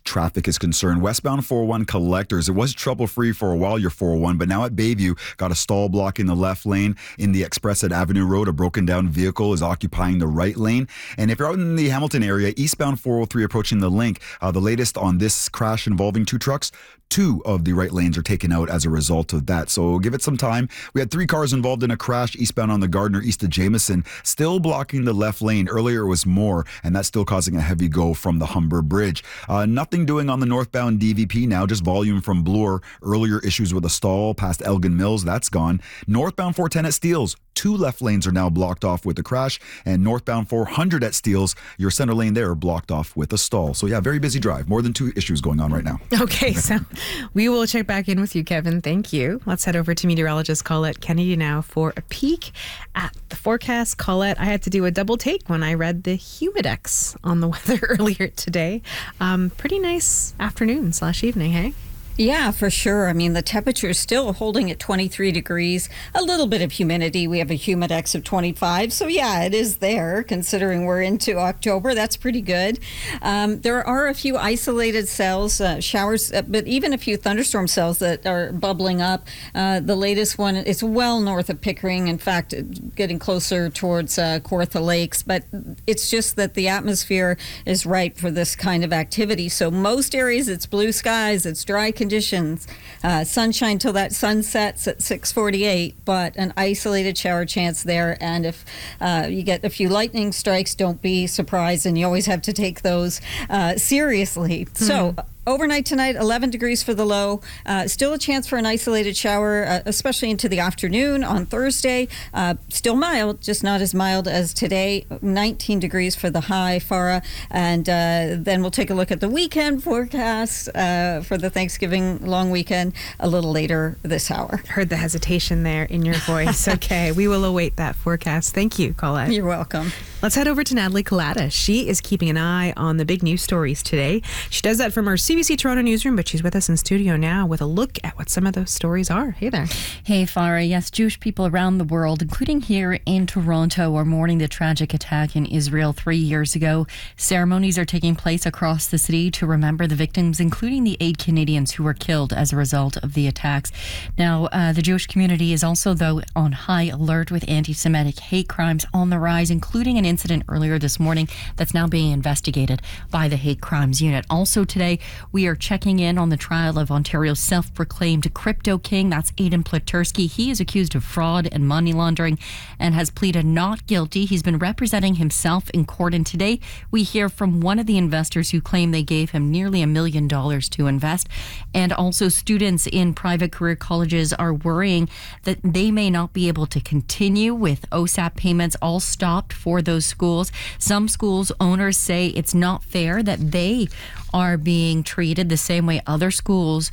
traffic is concerned. Westbound 401 collectors, it was trouble-free for a while, your 401, but now at Bayview, got a stall blocking the left lane. In the Express at Avenue Road, a broken-down vehicle is occupying the right lane. And if you're out in the Hamilton area, eastbound 403 approaching the Link, the latest on this crash involving two trucks, 2 of the right lanes are taken out as a result of that. So give it some time. We had 3 cars involved in a crash eastbound on the Gardner east of Jameson, still blocking the left lane. Earlier it was more, and that's still causing a heavy go from the Humber Bridge. Nothing doing on the northbound DVP now, just volume from Bloor. Earlier issues with a stall past Elgin Mills, that's gone. Northbound 410 at Steeles, 2 left lanes are now blocked off with a crash, and northbound 400 at Steeles, your center lane there blocked off with a stall. So yeah, very busy drive. More than 2 issues going on right now. Okay, so we will check back in with you, Kevin. Thank you. Let's head over to meteorologist Colette Kennedy now for a peek at the forecast. Colette, I had to do a double take when I read the Humidex on the weather earlier today. Pretty nice afternoon/evening, hey? Yeah, for sure. I mean, the temperature is still holding at 23 degrees. A little bit of humidity. We have a humidex of 25. So, yeah, it is there considering we're into October. That's pretty good. There are a few isolated cells, showers, but even a few thunderstorm cells that are bubbling up. The latest one is well north of Pickering. In fact, getting closer towards Kawartha Lakes. But it's just that the atmosphere is ripe for this kind of activity. So most areas, it's blue skies, it's dry conditions, sunshine till that sun sets at 6:48, but an isolated shower chance there. And if you get a few lightning strikes, don't be surprised, and you always have to take those seriously. So overnight tonight, 11 degrees for the low. Still a chance for an isolated shower, especially into the afternoon on Thursday. Still mild, just not as mild as today. 19 degrees for the high, Farah. And then we'll take a look at the weekend forecast for the Thanksgiving long weekend a little later this hour. Heard the hesitation there in your voice. Okay, we will await that forecast. Thank you, Colette. You're welcome. Let's head over to Natalie Collada. She is keeping an eye on the big news stories today. She does that from our CBC Toronto newsroom, but she's with us in studio now with a look at what some of those stories are. Hey there. Hey, Farah. Yes, Jewish people around the world, including here in Toronto, are mourning the tragic attack in Israel 3 years ago. Ceremonies are taking place across the city to remember the victims, including the 8 Canadians who were killed as a result of the attacks. Now, the Jewish community is also, though, on high alert with anti-Semitic hate crimes on the rise, including an incident earlier this morning that's now being investigated by the Hate Crimes Unit. Also today, we are checking in on the trial of Ontario's self-proclaimed crypto king. That's Aidan Pletersky. He is accused of fraud and money laundering and has pleaded not guilty. He's been representing himself in court, and today we hear from one of the investors who claim they gave him nearly $1 million to invest. And also students in private career colleges are worrying that they may not be able to continue with OSAP payments all stopped for those schools. Some schools owners say it's not fair that they are being treated the same way other schools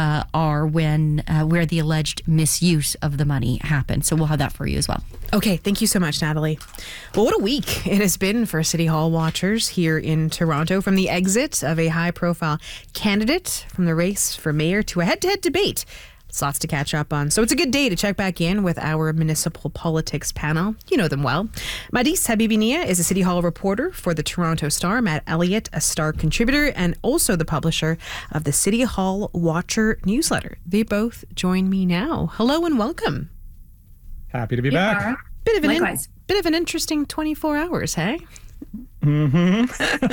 are when where the alleged misuse of the money happened. So we'll have that for you as well. Okay, thank you so much, Natalie. Well, what a week it has been for City Hall watchers here in Toronto, from the exit of a high-profile candidate from the race for mayor to a head-to-head debate. It's lots to catch up on. So it's a good day to check back in with our municipal politics panel. You know them well. Madis Habibi-Nia is a City Hall reporter for the Toronto Star. Matt Elliott, a Star contributor and also the publisher of the City Hall Watcher newsletter. They both join me now. Hello and welcome. Happy to be back. Bit of an interesting 24 hours, hey? Mm-hmm.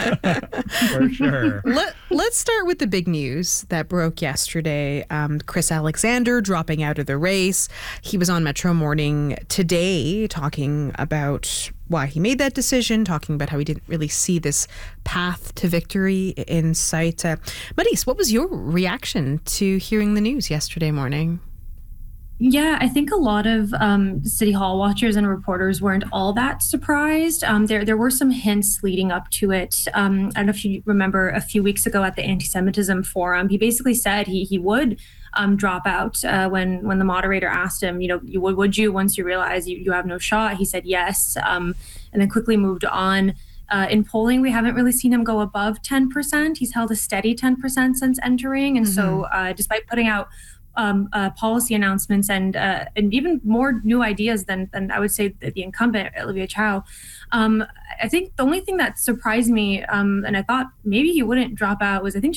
For sure. Let's start with the big news that broke yesterday. Chris Alexander dropping out of the race. He was on Metro Morning today talking about why he made that decision, talking about how he didn't really see this path to victory in sight. Madis, what was your reaction to hearing the news yesterday morning? Yeah, I think a lot of City Hall watchers and reporters weren't all that surprised. There were some hints leading up to it. I don't know if you remember a few weeks ago at the Anti-Semitism Forum, he basically said he would drop out when the moderator asked him, would you once you realize you have no shot? He said yes, and then quickly moved on. In polling, we haven't really seen him go above 10%. He's held a steady 10% since entering. And so despite putting out policy announcements and even more new ideas than I would say the incumbent, Olivia Chow. I think the only thing that surprised me, and I thought maybe he wouldn't drop out, was I think